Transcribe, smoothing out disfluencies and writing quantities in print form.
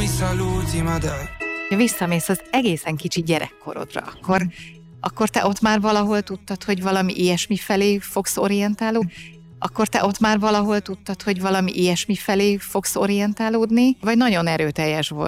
saluti, ma dai. Ha visszamész az egészen kicsi gyerekkorodra, akkor te ott már valahol tudtad, hogy valami ilyesmi felé fogsz orientálódni? Vagy nagyon erőteljes volt